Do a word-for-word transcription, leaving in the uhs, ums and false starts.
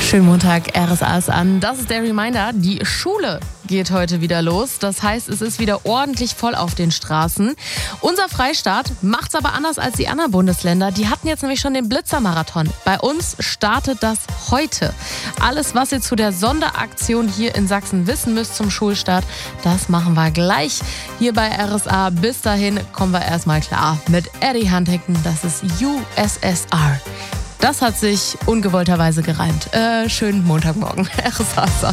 Schönen Montag, R S A ist an. Das ist der Reminder, die Schule geht heute wieder los. Das heißt, es ist wieder ordentlich voll auf den Straßen. Unser Freistaat macht's aber anders als die anderen Bundesländer. Die hatten jetzt nämlich schon den Blitzermarathon. Bei uns startet das heute. Alles, was ihr zu der Sonderaktion hier in Sachsen wissen müsst zum Schulstart, das machen wir gleich hier bei R S A. Bis dahin kommen wir erstmal klar mit Eddie Huntington. Das ist U S S R. Das hat sich ungewollterweise gereimt. Äh, schönen Montagmorgen. R S A.